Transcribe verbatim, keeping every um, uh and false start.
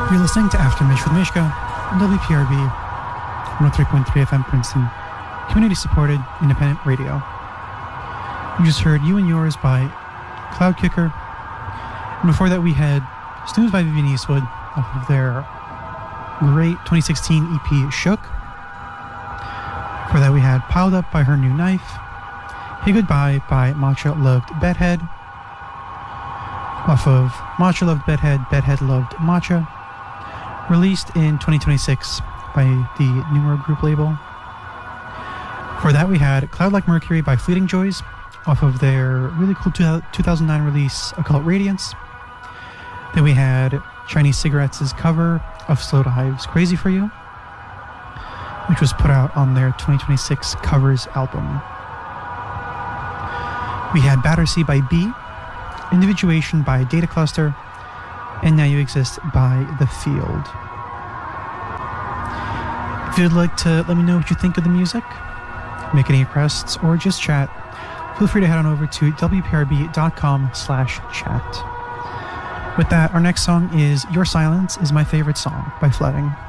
You're listening to After Mish with Mishka on W P R B one oh three point three F M Princeton, community-supported independent radio. You just heard You and Yours by Cloudkicker, and before that we had Snooze by Vivian Eastwood off of their great twenty sixteen E P Shook. Before that we had Piled Up by Her New Knife, Hey Goodbye by Matcha Loved Bedhead, off of Matcha Loved Bedhead, Bedhead Loved Matcha, released in twenty twenty-six by the Numer Group label. For that we had Cloud Like Mercury by Fleeting Joys, off of their really cool two thousand nine release Occult Radiance. Then we had Chinese Cigarettes' cover of Slowdive's Crazy For You, which was put out on their twenty twenty-six Covers album. We had Battersea by B, Individuation by Data Cluster, and Now You Exist by The Field. If you'd like to let me know what you think of the music, make any requests, or just chat, feel free to head on over to W P R B dot com slash chat. With that, our next song is Your Silence Is My Favorite Song by Flooding.